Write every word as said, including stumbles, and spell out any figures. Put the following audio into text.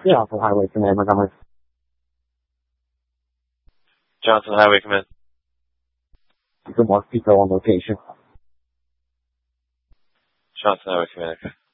Johnson Highway Command, Montgomery. Johnson Highway Command. Good morning, people on location. Johnson Highway Command.